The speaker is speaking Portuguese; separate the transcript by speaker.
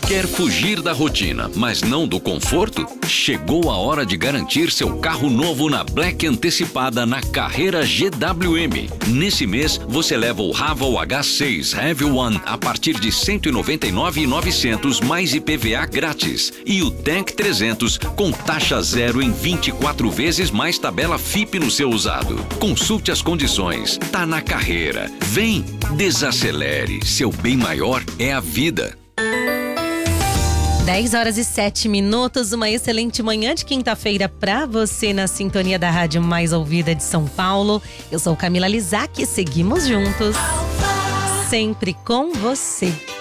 Speaker 1: Quer fugir da rotina, mas não do conforto? Chegou a hora de garantir seu carro novo na Black Antecipada na Carreira GWM. Nesse mês, você leva o Raval H6 Heavy One a partir de R$ 199.900 mais IPVA grátis. E o Tank 300 com taxa zero em 24 vezes mais tabela FIP no seu usado. Consulte as condições. Tá na Carreira. Vem, desacelere. Seu bem maior é a vida.
Speaker 2: 10h07, uma excelente manhã de quinta-feira pra você na sintonia da rádio mais ouvida de São Paulo. Eu sou Camila Lizac e seguimos juntos, sempre com você.